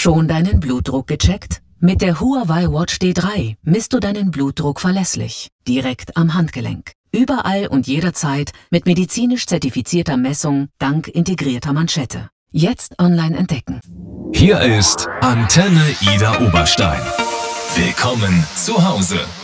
Schon deinen Blutdruck gecheckt? Mit der Huawei Watch D3 misst du deinen Blutdruck verlässlich, direkt am Handgelenk. Überall und jederzeit mit medizinisch zertifizierter Messung dank integrierter Manschette. Jetzt online entdecken. Hier ist Antenne Ida Oberstein. Willkommen zu Hause.